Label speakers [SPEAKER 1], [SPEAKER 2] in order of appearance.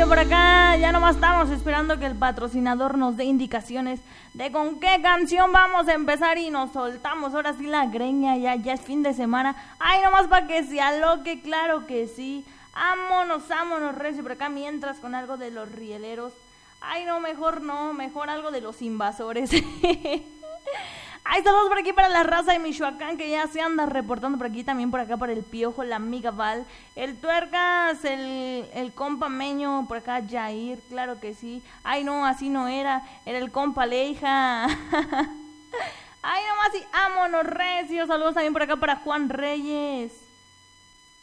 [SPEAKER 1] Oye, por acá ya nomás estamos esperando que el patrocinador nos dé indicaciones de con qué canción vamos a empezar y nos soltamos. Ahora sí la greña, ya es fin de semana. Ay, nomás para que se aloque, claro que sí. Vámonos, recio, por acá mientras con algo de los rieleros. Ay, no, mejor algo de los invasores. Ay, saludos por aquí para la raza de Michoacán que ya se anda reportando por aquí, también por acá para el Piojo, la amiga Val, el Tuercas, el compa Meño, por acá Jair, claro que sí. Ay, no, así no era el compa Leija. Ay, nomás y vámonos, recio. Saludos también por acá para Juan Reyes.